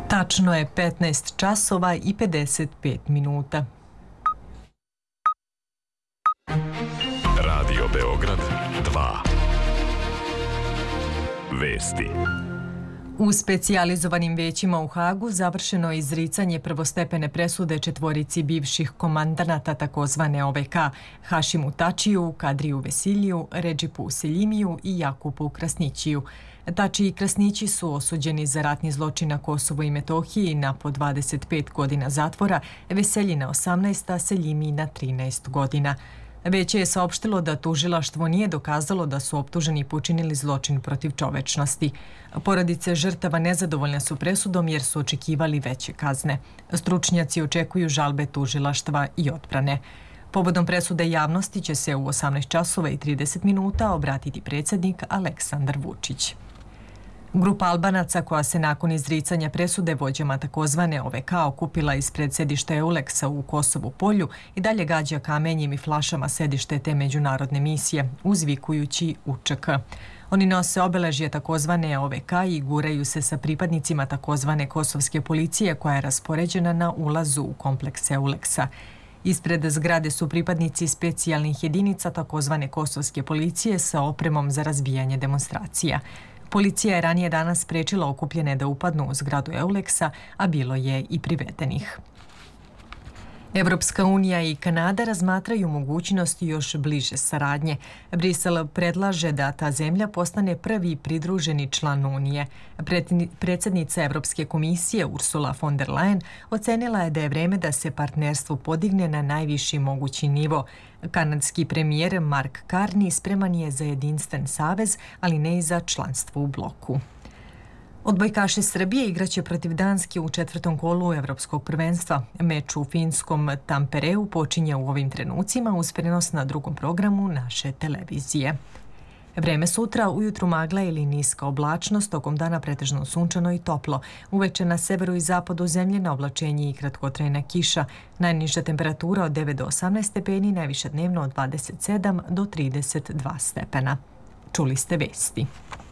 Tačno je 15 časova i 55 minuta. Radio Beograd 2. Vesti. U specijalizovanim većima u Hagu završeno je izricanje prvostepene presude četvorici bivših komandanata takozvane OVK, Hašimu Tačiju, Kadriju Vesiliju, Redžipu Seljimiju i Jakupu Krasnićiju. Tači i Krasnići su osuđeni za ratni zločin na Kosovu i Metohiji na po 25 godina zatvora, Veselji na 18, a Seljimi na 13 godina. Veće je saopštilo da tužilaštvo nije dokazalo da su optuženi počinili zločin protiv čovečnosti. Porodice žrtava nezadovoljne su presudom jer su očekivali veće kazne. Stručnjaci očekuju žalbe tužilaštva i odbrane. Povodom presude javnosti će se u 18 časova i 30 minuta obratiti predsjednik Aleksandar Vučić. Grupa Albanaca koja se nakon izricanja presude vođama takozvane OVK okupila ispred sedišta EULEX-a u Kosovu Polju i dalje gađa kamenjem i flašama sedište te međunarodne misije, uzvikujući UČK. Oni nose obeležje takozvane OVK i guraju se sa pripadnicima takozvane kosovske policije koja je raspoređena na ulazu u kompleks EULEX-a. Ispred zgrade su pripadnici specijalnih jedinica takozvane kosovske policije sa opremom za razbijanje demonstracija. Policija je ranije danas sprečila okupljene da upadnu u zgradu EULEX-a, a bilo je i privedenih. Evropska unija i Kanada razmatraju mogućnosti još bliže saradnje. Brisel predlaže da ta zemlja postane prvi pridruženi član Unije. Predsjednica Evropske komisije Ursula von der Leyen ocenila je da je vreme da se partnerstvo podigne na najviši mogući nivo. Kanadski premijer Mark Carney spreman je za jedinstven savez, ali ne i za članstvo u bloku. Odbojkaši Srbije igraće protiv Danske u četvrtom kolu Evropskog prvenstva. Meč u finskom Tampereu počinje u ovim trenucima uz prenos na drugom programu naše televizije. Vreme sutra, ujutru magla ili niska oblačnost, tokom dana pretežno sunčano i toplo. Uveče na severu i zapadu zemlje na oblačenje i kratkotrajna kiša. Najniža temperatura od 9 do 18 stepeni, najviša dnevno od 27 do 32 stepena. Čuli ste vesti.